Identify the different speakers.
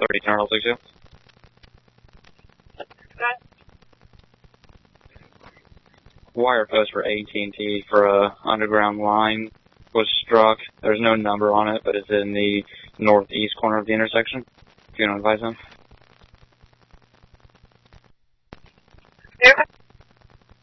Speaker 1: 1862. Wire post for AT&T for a underground line was struck. There's no number on it, but it's in the northeast corner of the intersection. If you want to advise them.